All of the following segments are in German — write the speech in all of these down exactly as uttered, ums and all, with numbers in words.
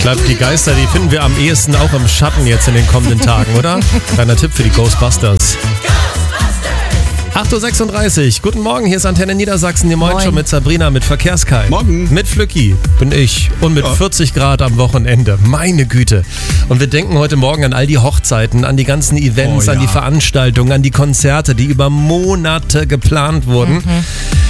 glaube, die Geister, die finden wir am ehesten auch im Schatten jetzt in den kommenden Tagen, oder? Kleiner Tipp für die Ghostbusters. acht Uhr sechsunddreißig, guten Morgen, hier ist Antenne Niedersachsen, die Moin Show mit Sabrina, mit Verkehrskai. Morgen. Mit Flücki bin ich und mit ja. vierzig Grad am Wochenende, meine Güte. Und wir denken heute Morgen an all die Hochzeiten, an die ganzen Events, oh, ja. an die Veranstaltungen, an die Konzerte, die über Monate geplant wurden. Mhm.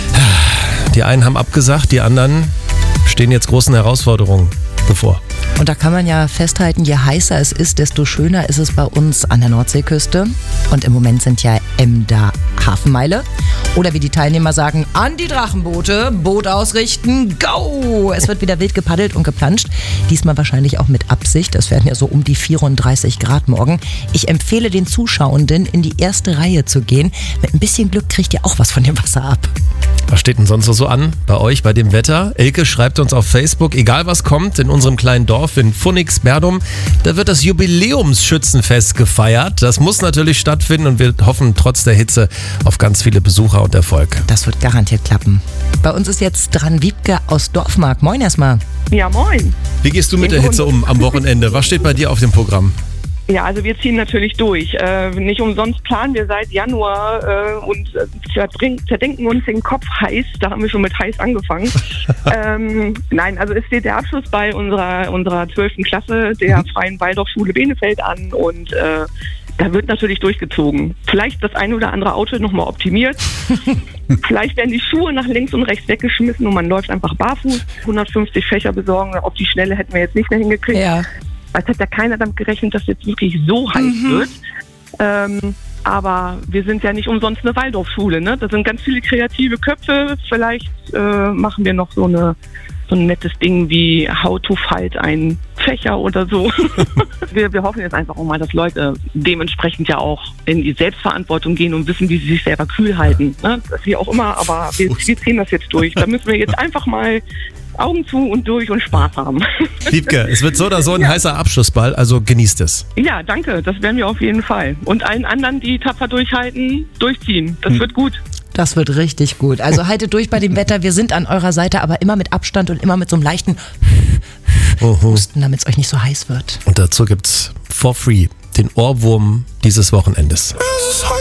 Die einen haben abgesagt, die anderen stehen jetzt großen Herausforderungen bevor. Und da kann man ja festhalten, je heißer es ist, desto schöner ist es bei uns an der Nordseeküste. Und im Moment sind ja Emder Hafenmeile. Oder wie die Teilnehmer sagen, an die Drachenboote, Boot ausrichten, go! Es wird wieder wild gepaddelt und geplanscht. Diesmal wahrscheinlich auch mit Absicht. Es werden ja so um die vierunddreißig Grad morgen. Ich empfehle den Zuschauenden, in die erste Reihe zu gehen. Mit ein bisschen Glück kriegt ihr auch was von dem Wasser ab. Was steht denn sonst so an bei euch, bei dem Wetter? Elke schreibt uns auf Facebook, egal was kommt, in unserem kleinen Dorf in Phoenix-Berdum, da wird das Jubiläumsschützenfest gefeiert. Das muss natürlich stattfinden und wir hoffen trotz der Hitze auf ganz viele Besucher und Erfolg. Das wird garantiert klappen. Bei uns ist jetzt dran Wiebke aus Dorfmark. Moin erstmal. Ja, moin. Wie gehst du mit der Hitze um am Wochenende? Was steht bei dir auf dem Programm? Ja, also wir ziehen natürlich durch. Äh, nicht umsonst planen wir seit Januar äh, und äh, zerdenken uns den Kopf heiß. Da haben wir schon mit heiß angefangen. ähm, nein, also es steht der Abschluss bei unserer unserer zwölften Klasse der Freien Waldorfschule Benefeld an und äh, da wird natürlich durchgezogen. Vielleicht das eine oder andere Auto nochmal optimiert. Vielleicht werden die Schuhe nach links und rechts weggeschmissen und man läuft einfach barfuß. hundertfünfzig Fächer besorgen, auf die Schnelle hätten wir jetzt nicht mehr hingekriegt. Ja. Es hat ja keiner damit gerechnet, dass jetzt wirklich so heiß mhm. wird. Ähm, aber wir sind ja nicht umsonst eine Waldorfschule, ne? Da sind ganz viele kreative Köpfe. Vielleicht äh, machen wir noch so eine so ein nettes Ding wie How to Fight ein Fächer oder so. wir, wir hoffen jetzt einfach auch mal, dass Leute dementsprechend ja auch in die Selbstverantwortung gehen und wissen, wie sie sich selber kühl halten. Ne? Wie auch immer, aber wir, wir ziehen das jetzt durch. Da müssen wir jetzt einfach mal Augen zu und durch und Spaß haben. Wiebke, es wird so oder so ein ja. heißer Abschlussball, also genießt es. Ja, danke, das werden wir auf jeden Fall. Und allen anderen, die tapfer durchhalten, durchziehen. Das hm. wird gut. Das wird richtig gut. Also haltet durch bei dem Wetter. Wir sind an eurer Seite, aber immer mit Abstand und immer mit so einem leichten Husten, damit es euch nicht so heiß wird. Und dazu gibt's for free den Ohrwurm dieses Wochenendes.